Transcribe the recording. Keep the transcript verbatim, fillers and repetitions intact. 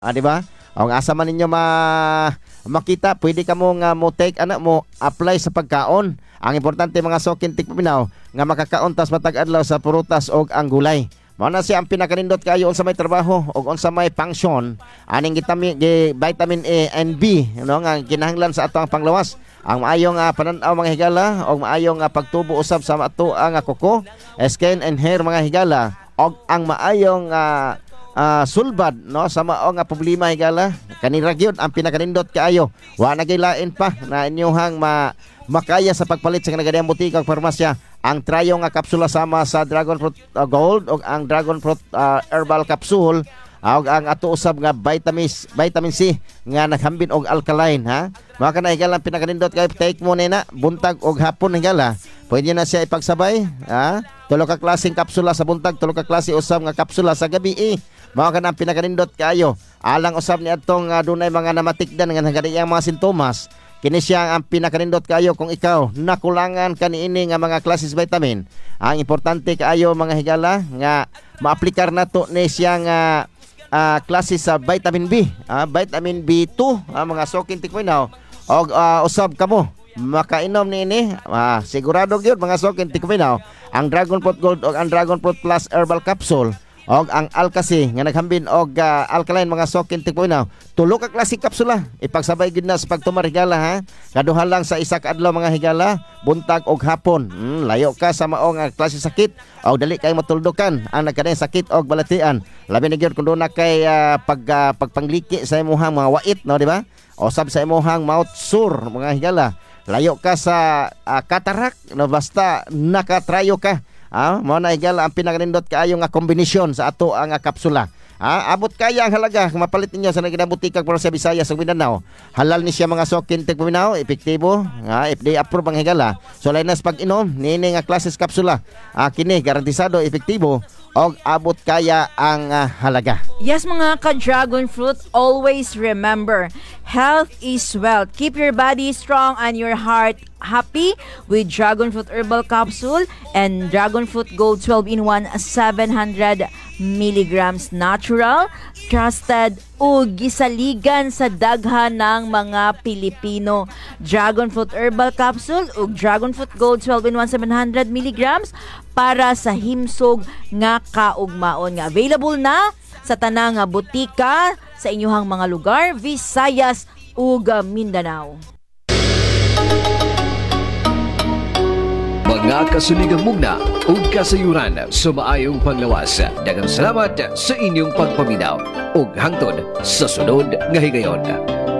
Ah, di ba? O ang asa man ninyo ma makita, pwede ka mo nga mo take anak mo apply sa pagkaon. Ang importante mga sokin tikpaminaw nga makakaon tas matag adlaw sa prutas og ang gulay. Mao na siya ang pinakanindot kayo unsa may trabaho og unsa may function aning vitamin gi vitamin A and B no nga kinahanglan sa ato ang panglawas. Ang maayong uh, panan-aw mga higala og maayong uh, pagtubo usab sa ato ang uh, kuko, skin and hair mga higala og ang maayong uh, uh, sulbad no sa mao nga problema higala kanira gyud ang pinakanindot kaayo. Wa na gilain pa na inyohang ma makaya sa pagpalit sa nagadiyang butika ug farmasya ang trayo nga kapsula sama sa Dragon Fruit uh, Gold o ang Dragon Fruit uh, Herbal Capsule uh, og ang ato usab nga vitamins vitamin C nga naghambin og alkaline ha. Mao kana higala ang pinakanindot kay take mo nina buntag og hapon higala. Pwede na siya ipagsabay ha. Tulo ka klaseng kapsula sa buntag, tulo ka klase usab nga kapsula sa gabi eh. Mao kana ang pinakanindot kaayo. Alang usab ni adtong uh, dunay mga namatikdan nga nagadiyang mga sintomas. Kini siya ang pinakanindot kaayo kung ikaw nakulangan kaniini nga mga klases vitamin. Ang importante kaayo mga higala nga maaplikar nato ni siya nga uh, klase sa vitamin B, uh, vitamin B two, uh, mga sokin tikminaw og uh, usab kamo makainom niini uh, sigurado gyud mga sokin tikminaw ang Dragon Fruit Gold og ang Dragon Fruit Plus Herbal Capsule og ang Alkasi nga naghambin og uh, alkaline mga sokin tikminaw. Tulo ka klase kapsula ipagsabay gid na sa pagtumar higala ha. Kaduha lang sa isa ka adlaw mga higala, buntag og hapon. Hmm, layo ka sa mao nga klase sakit og dali kay matuldukan ang nagkadayang sakit og balatian. Labi na gyud kun do na kay uh, pag uh, pagpangliki sa imong mga wait no di ba? O sab sa imong mouth sore mga higala. Layo ka sa uh, katarak no basta nakatrayo ka. Ah, mo na higala ang pinakanindot kaayo nga kombinasyon sa ato ang uh, kapsula. Ah, abot kaya ang halaga mapalit ninyo sa naginabutikag para sa Visayas ug Mindanao. Halal ni siya mga sokin tigpaminaw, epektibo, ah, F D A approve ang higala. So lainas pag inom nini nga klases kapsula. Ah, kini garantisado epektibo og abot kaya ang uh, halaga. Yes mga ka-dragon fruit, always remember, health is wealth. Keep your body strong and your heart happy with Dragon Fruit Herbal Capsule and Dragon Fruit Gold twelve in one seven hundred milligrams natural, trusted ug gisaligan sa daghan ng mga Pilipino. Dragon Fruit Herbal Capsule ug Dragon Fruit Gold twelve in one seven hundred milligrams para sa himsog nga kaugmaon nga available na sa tanang nga butika sa inyong mga lugar, Visayas ug Mindanao. Mga kasuligang mugna ug kasayuran sa maayong panglawas. Daghang salamat sa inyong pagpaminaw ug hangtod sa sunod nga higayon.